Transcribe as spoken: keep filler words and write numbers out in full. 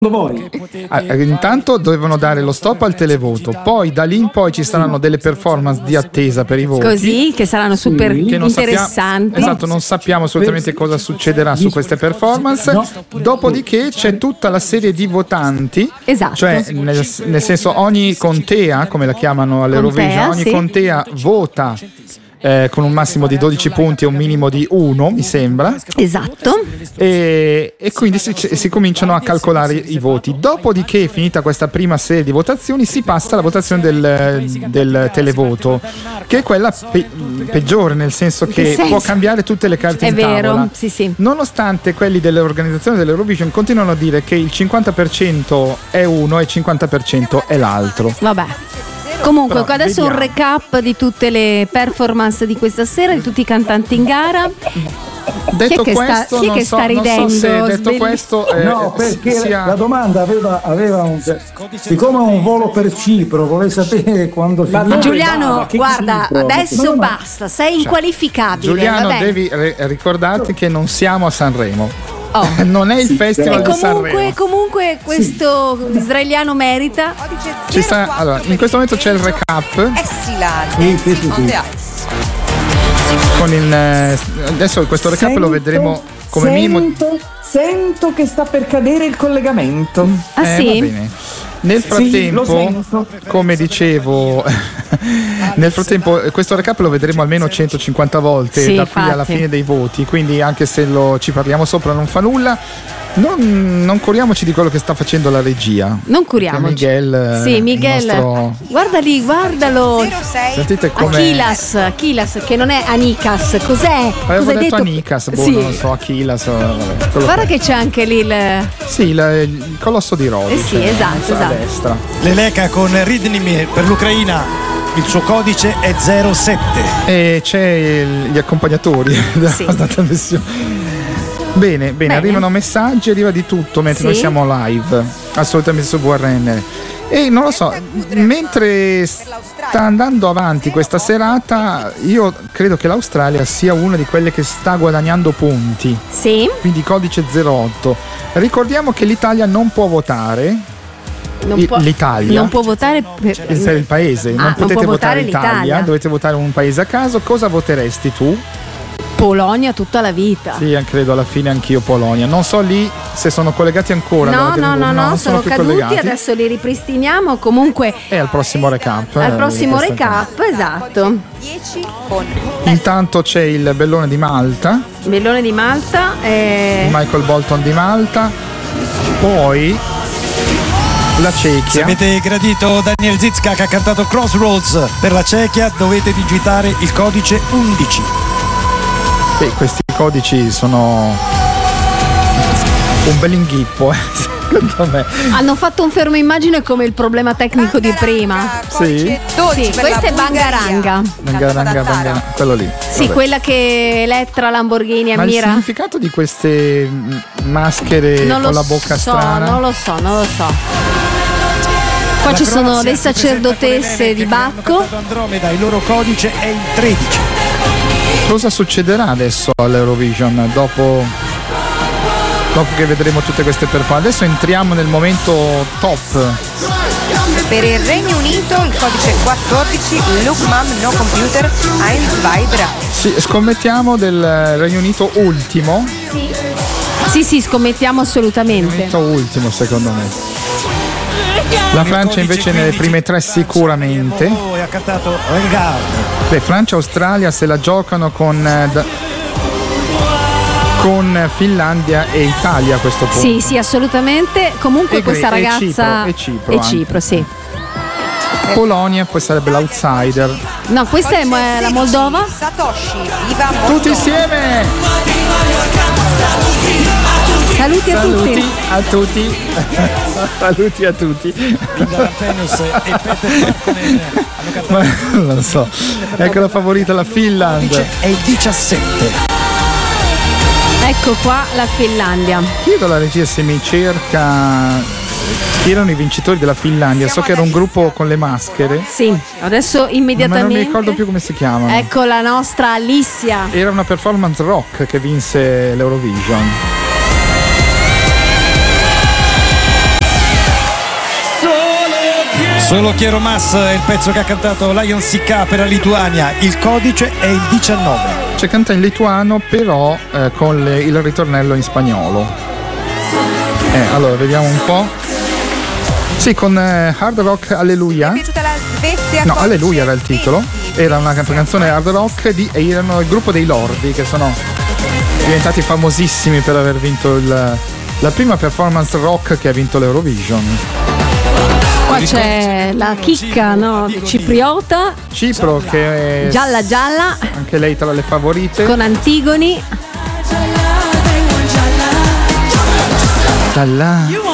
voi? Ah, intanto dovevano dare lo stop al televoto, poi da lì in poi ci saranno delle performance di attesa per i voti. Così, che saranno super che non interessanti. Sappiamo, esatto, non sappiamo assolutamente cosa succederà su queste performance. Dopodiché c'è tutta la serie di votanti, esatto. Cioè nel, nel senso ogni contea, come la chiamano all'Eurovision, ogni sì. contea vota Eh, con un massimo di dodici punti e un minimo di uno, mi sembra. Esatto. E, e quindi si, si cominciano a calcolare i voti. Dopodiché, finita questa prima serie di votazioni, si passa alla votazione del, del televoto, che è quella pe- peggiore, nel senso che, che senso? può cambiare tutte le carte è in vero, tavola. sì, sì. Nonostante quelli dell'organizzazione dell'Eurovision continuano a dire che il cinquanta per cento è uno e il cinquanta per cento è l'altro. Vabbè. Comunque, Però, adesso vediamo. un recap di tutte le performance di questa sera, di tutti i cantanti in gara. Detto chi è che questo, sta, chi è non, che so, sta ridendo? non so se detto Sbelli- questo eh, No, perché sia... la domanda aveva, aveva un. Siccome è un volo per Cipro, vorrei sapere quando finisce. Giuliano, guarda, Cipro? adesso No, no. basta, sei inqualificabile. Giuliano, va bene? devi ri- ricordarti che non siamo a Sanremo. Oh. Non è il Sì, festival E di comunque, Sanremo. comunque questo israeliano merita. Ci sta, allora, in questo momento c'è il recap Sì, sì, sì, sì. con il eh, adesso questo recap Sento- lo vedremo come sento, minimo. Sento che sta per cadere il collegamento. Ah Eh, sì? va bene. Nel Sì, frattempo, lo sento. come dicevo, nel frattempo questo recap lo vedremo almeno centocinquanta volte Sì, da qui alla infatti. fine dei voti, quindi anche se lo, ci parliamo sopra non fa nulla. Non, non curiamoci di quello che sta facendo la regia. Non curiamoci. Che Miguel, Sì, il Miguel. nostro- Guarda lì, guardalo. Sentite come Achilas, Achilas, che non è Anikas. Cos'è? avevo Cos'hai detto detto? Anicas, boh, Sì. non lo so, Achilas, vabbè, quello Guarda che- che c'è anche lì il. Sì, il, il colosso di Rodi. Eh sì, cioè, esatto, a esatto. destra. Leleka con Ridnimi per l'Ucraina, il suo codice è zero sette. E c'è il- gli accompagnatori della Sì. della trasmissione. Bene, bene, Bene. arrivano messaggi, arriva di tutto mentre Sì. noi siamo live, assolutamente su V R N. E non lo so, mentre sta andando avanti questa serata, io credo che l'Australia sia una di quelle che sta guadagnando punti, Sì. quindi codice zero otto. Ricordiamo che l'Italia non può votare. Non I- può, l'Italia. non può votare per, Per il paese, Ah, non non potete può votare votare l'Italia, l'Italia. dovete votare un paese a caso. Cosa voteresti tu? Polonia tutta la vita. Sì, credo alla fine anch'io Polonia. Non so lì se sono collegati ancora. No, allora, no, no, non no, sono più caduti, collegati. adesso li ripristiniamo. Comunque E al prossimo recap. al eh, prossimo di questa recap, esatto. cosa. Intanto c'è il bellone di Malta, Bellone di Malta. eh, Michael Bolton di Malta, poi la Se Cechia. avete gradito Daniel Zizka che ha cantato Crossroads per la Cechia, dovete digitare il codice undici. E questi codici sono un bel inghippo, eh, secondo me. Hanno fatto un fermo immagine come il problema tecnico di prima. Sì? Sì, questa è Bangaranga. Ranga, ranga, ranga, quello lì. Sì, Vabbè. quella che Elettra Lamborghini Ma il ammira. significato di queste mm, maschere Non lo con la bocca so, strana? non lo so, non lo so. Qua ci sono le sacerdotesse di Bacco. Andromeda, il loro codice è il tredici. Cosa succederà adesso all'Eurovision dopo, dopo che vedremo tutte queste performance? Adesso entriamo nel momento top. Per il Regno Unito il codice è quattordici, Look Mom No Computer, Ein zwei drei. Sì, scommettiamo del Regno Unito ultimo. Sì, sì, scommettiamo assolutamente. Regno Unito ultimo secondo me. La Francia invece nelle prime tre sicuramente. Poi ha cantato Regard. Beh, Francia e Australia se la giocano con, eh, da- con Finlandia e Italia a questo punto. Sì, sì, assolutamente. Comunque E questa Gre- e ragazza Cipro, e Cipro e anche. Cipro, sì. Polonia poi sarebbe l'outsider. No, questa è mo- la Moldova. Satoshi, viva Tutti Moldova. insieme! Saluti a Saluti tutti. a tutti. Saluti a tutti. Linda Penus e Peter Markkonen hanno cantato. Ma non lo so. Ecco la favorita, la Il Finland. codice è il diciassette. Ecco qua la Finlandia. Chiedo alla regia se mi cerca chi erano i vincitori della Finlandia. So che era un gruppo con le maschere, Sì, adesso ma non immediatamente. mi ricordo più come si chiamano. Ecco la nostra Alicia. Era una performance rock che vinse l'Eurovision. Solo Chiero Mas è il pezzo che ha cantato Lion C K per la Lituania. Il codice è il diciannove. Cioè canta in lituano, però eh, con le, il ritornello in spagnolo. Eh, allora vediamo un po'. Sì, con eh, Hard Rock Alleluia. Mi è piaciuta la Svezia? No, Alleluia era il titolo. Era una canzone hard rock di, e erano il gruppo dei Lordi, che sono diventati famosissimi per aver vinto il, la prima performance rock che ha vinto l'Eurovision. Qua c'è la chicca, no? Cipriota. Cipro, che è gialla gialla, anche lei tra le favorite. con Antigoni. Gialla.